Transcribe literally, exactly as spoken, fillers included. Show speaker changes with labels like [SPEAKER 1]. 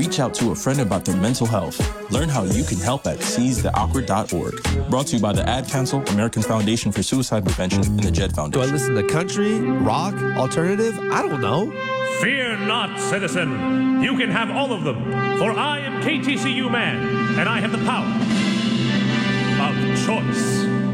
[SPEAKER 1] reach out to a friend about their mental health. Learn how you can help at seize the awkward dot org. Brought to you by the Ad Council, American Foundation for Suicide Prevention, and the Jed
[SPEAKER 2] Do
[SPEAKER 1] Foundation.
[SPEAKER 2] I listen to country, rock, alternative? I don't know.
[SPEAKER 3] Fear not, citizen. You can have all of them, for I am K T C U man, and I have the power of choice.